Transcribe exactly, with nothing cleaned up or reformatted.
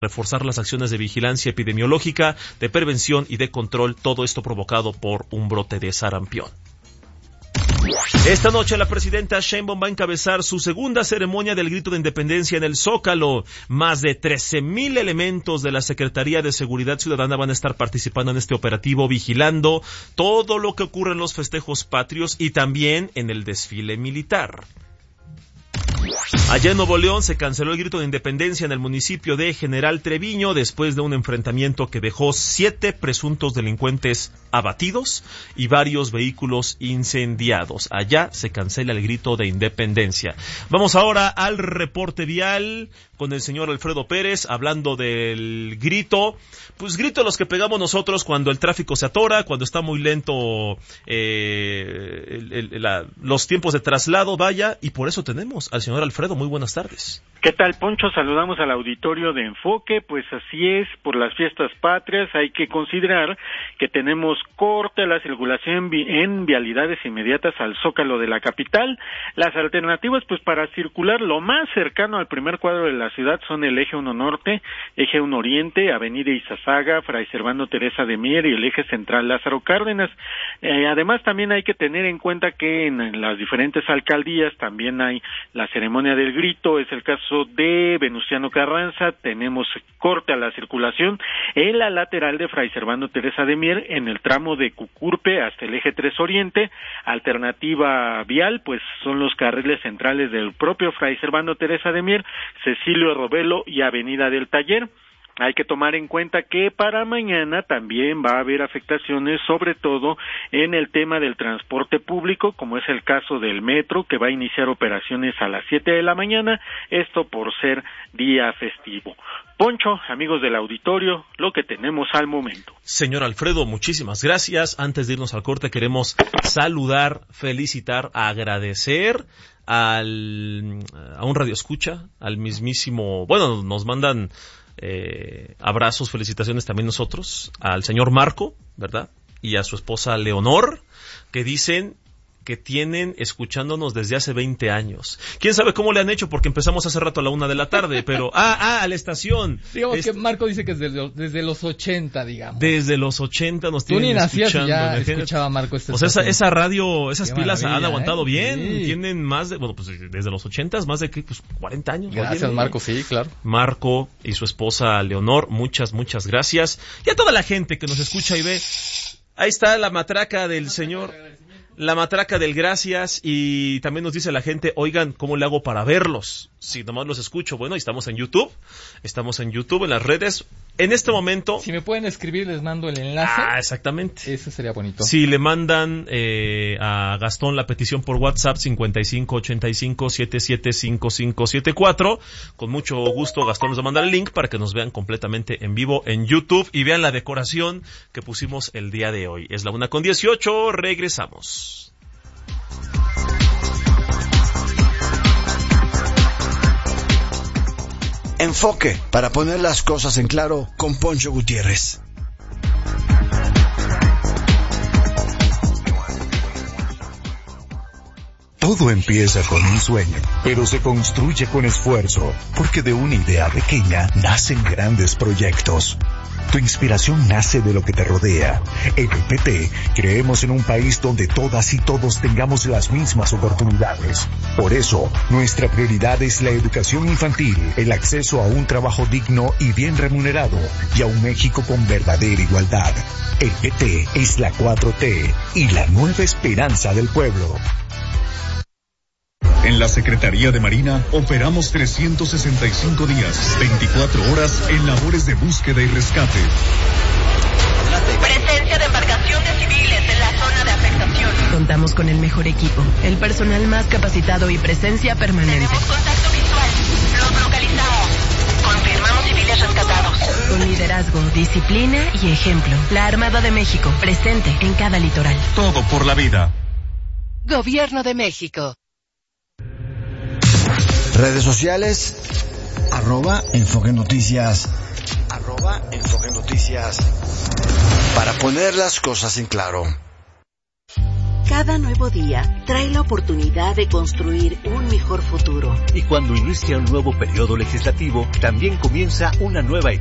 reforzar las acciones de vigilancia epidemiológica, de prevención y de control, todo esto provocado por un brote de sarampión. Esta noche la presidenta Sheinbaum va a encabezar su segunda ceremonia del Grito de Independencia en el Zócalo. Más de trece mil elementos de la Secretaría de Seguridad Ciudadana van a estar participando en este operativo, vigilando todo lo que ocurre en los festejos patrios y también en el desfile militar. Allá en Nuevo León se canceló el Grito de Independencia en el municipio de General Treviño después de un enfrentamiento que dejó siete presuntos delincuentes abatidos y varios vehículos incendiados. Allá se cancela el Grito de Independencia. Vamos ahora al reporte vial con el señor Alfredo Pérez hablando del grito. Pues grito los que pegamos nosotros cuando el tráfico se atora, cuando está muy lento eh, el, el, la, los tiempos de traslado, vaya, y por eso tenemos al señor Alfredo. Muy buenas tardes. ¿Qué tal, Poncho? Saludamos al auditorio de Enfoque. Pues así es, por las fiestas patrias hay que considerar que tenemos corte a la circulación en vialidades inmediatas al Zócalo de la capital. Las alternativas, pues para circular lo más cercano al primer cuadro de la ciudad son el eje uno Norte, eje uno Oriente, avenida Izazaga, Fray Servando Teresa de Mier y el eje central Lázaro Cárdenas. Eh, además, también hay que tener en cuenta que en, en las diferentes alcaldías también hay la ceremonia del grito. Es el caso de Venustiano Carranza. Tenemos corte a la circulación en la lateral de Fray Servando Teresa de Mier en el tramo de Cucurpe hasta el eje tres Oriente. Alternativa vial, pues son los carriles centrales del propio Fray Servando Teresa de Mier, Cecilio Robelo y avenida del Taller. Hay que tomar en cuenta que para mañana también va a haber afectaciones, sobre todo en el tema del transporte público, como es el caso del metro, que va a iniciar operaciones a las siete de la mañana, esto por ser día festivo. Poncho, amigos del auditorio, lo que tenemos al momento. Señor Alfredo, muchísimas gracias. Antes de irnos al corte, queremos saludar, felicitar, agradecer al a un radioescucha, al mismísimo, bueno, nos mandan Eh, abrazos, felicitaciones también nosotros al señor Marco, ¿verdad? Y a su esposa Leonor, que dicen que tienen escuchándonos desde hace veinte años. ¿Quién sabe cómo le han hecho? Porque empezamos hace rato a la una de la tarde, pero ah, ah, a la estación. Digamos es... que Marco dice que desde, desde los ochenta, digamos. Desde los ochenta nos tienen escuchando. Tú ni nacías y ya imagínate. Escuchaba Marco esta O sea, esa, esa radio, esas Qué pilas han aguantado ¿eh? bien. Sí. Tienen más de, bueno, pues desde los ochentas, más de que, pues, cuarenta años. Gracias, oye, Marco, sí, claro. Marco y su esposa Leonor, muchas, muchas gracias. Y a toda la gente que nos escucha y ve, ahí está la matraca del señor... La matraca del gracias, y también nos dice la gente, oigan, ¿cómo le hago para verlos? Si nomás los escucho, bueno, estamos en YouTube, estamos en YouTube, en las redes. En este momento... Si me pueden escribir, les mando el enlace. Ah, exactamente. Eso sería bonito. Si le mandan eh, a Gastón la petición por WhatsApp cincuenta y cinco ochenta y cinco setenta y siete cincuenta y cinco setenta y cuatro, con mucho gusto Gastón nos va a mandar el link para que nos vean completamente en vivo en YouTube y vean la decoración que pusimos el día de hoy. Es la una con dieciocho, regresamos. Enfoque, para poner las cosas en claro, con Poncho Gutiérrez. Todo empieza con un sueño, pero se construye con esfuerzo, porque de una idea pequeña nacen grandes proyectos. Tu inspiración nace de lo que te rodea. En el P T creemos en un país donde todas y todos tengamos las mismas oportunidades. Por eso, nuestra prioridad es la educación infantil, el acceso a un trabajo digno y bien remunerado, y a un México con verdadera igualdad. El P T es la cuatro T y la nueva esperanza del pueblo. En la Secretaría de Marina operamos trescientos sesenta y cinco días, veinticuatro horas en labores de búsqueda y rescate. Presencia de embarcaciones civiles en la zona de afectación. Contamos con el mejor equipo, el personal más capacitado y presencia permanente. Tenemos contacto visual, los localizamos. Confirmamos civiles rescatados. Con liderazgo, disciplina y ejemplo. La Armada de México, presente en cada litoral. Todo por la vida. Gobierno de México. Redes sociales, arroba Enfoque Noticias, arroba Enfoque Noticias, para poner las cosas en claro. Cada nuevo día trae la oportunidad de construir un mejor futuro. Y cuando inicia un nuevo periodo legislativo, también comienza una nueva etapa